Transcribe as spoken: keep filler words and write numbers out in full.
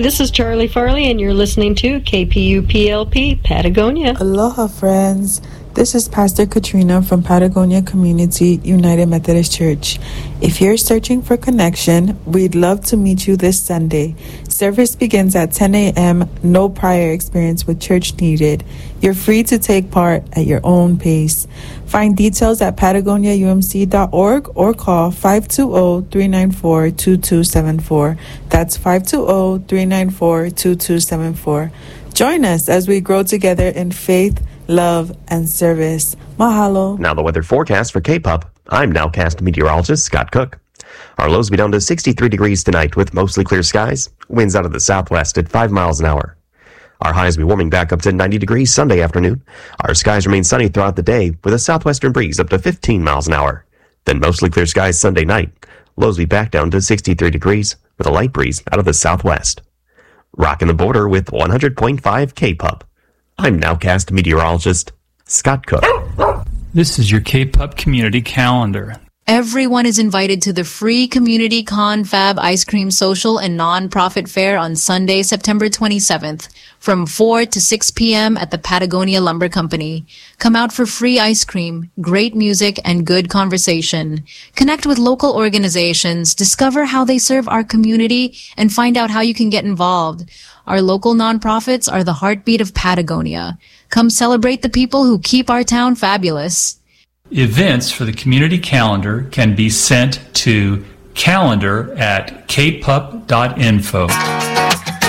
this is Charlie Farley, and you're listening to K P U P L P Patagonia. Aloha, friends. This is Pastor Katrina from Patagonia Community United Methodist Church. If you're searching for connection, we'd love to meet you this Sunday. Service begins at ten a.m., no prior experience with church needed. You're free to take part at your own pace. Find details at patagonia u m c dot org or call five two zero, three nine four, two two seven four. That's five two zero, three nine four, two two seven four. Join us as we grow together in faith, love, and service. Mahalo. Now the weather forecast for K-Pop. I'm Nowcast meteorologist Scott Cook. Our lows will be down to sixty-three degrees tonight with mostly clear skies. Winds out of the southwest at five miles an hour. Our highs will be warming back up to ninety degrees Sunday afternoon. Our skies remain sunny throughout the day with a southwestern breeze up to fifteen miles an hour. Then mostly clear skies Sunday night. Lows will be back down to sixty-three degrees with a light breeze out of the southwest. Rocking the border with one hundred point five K-Pub. I'm Nowcast meteorologist Scott Cook. This is your K-Pub community calendar. Everyone is invited to the free Community Confab Ice Cream Social and Non-Profit Fair on Sunday, September twenty-seventh, from four to six p.m. at the Patagonia Lumber Company. Come out for free ice cream, great music, and good conversation. Connect with local organizations, discover how they serve our community, and find out how you can get involved. Our local nonprofits are the heartbeat of Patagonia. Come celebrate the people who keep our town fabulous. Events for the community calendar can be sent to calendar at k pup dot info.